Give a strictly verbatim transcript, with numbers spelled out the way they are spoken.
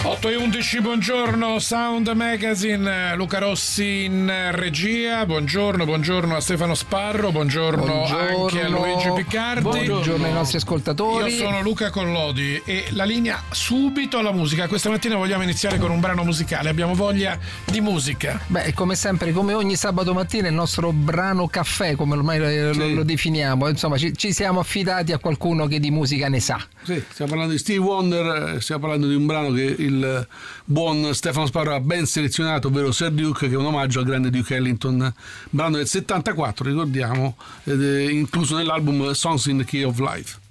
otto e undici, buongiorno Sound Magazine, Luca Rossi in regia, buongiorno, buongiorno a Stefano Sparro, buongiorno, buongiorno anche a Luigi Piccardi, buongiorno ai nostri ascoltatori. Io sono Luca Collodi e la linea subito alla musica. Questa mattina vogliamo iniziare con un brano musicale, abbiamo voglia di musica. Beh, come sempre, come ogni sabato mattina, il nostro brano caffè, come ormai lo, sì. lo definiamo, insomma ci, ci siamo affidati a qualcuno che di musica ne sa. Sì, stiamo parlando di Stevie Wonder, stiamo parlando di un brano che il buon Stefano Sparro ha ben selezionato, ovvero Sir Duke, che è un omaggio al grande Duke Ellington, brano del settantaquattro, ricordiamo, ed è incluso nell'album Songs in the Key of Life.